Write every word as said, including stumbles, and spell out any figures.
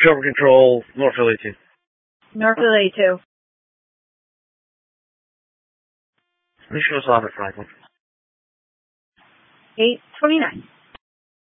Trevor Control, Northville A two. Northville A two. Initial stop at Franklin. eight twenty-nine.